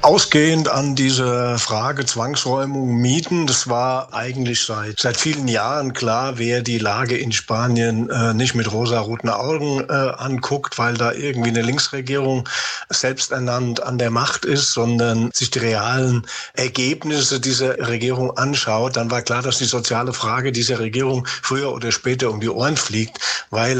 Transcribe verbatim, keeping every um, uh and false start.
Ausgehend an diese Frage Zwangsräumung, Mieten, das war eigentlich seit seit vielen Jahren klar, wer die Lage in Spanien äh, nicht mit rosaroten Augen äh, anguckt, weil da irgendwie eine Linksregierung selbsternannt an der Macht ist, sondern sich die realen Ergebnisse dieser Regierung anschaut, dann war klar, dass die soziale Frage dieser Regierung früher oder später um die Ohren fliegt, weil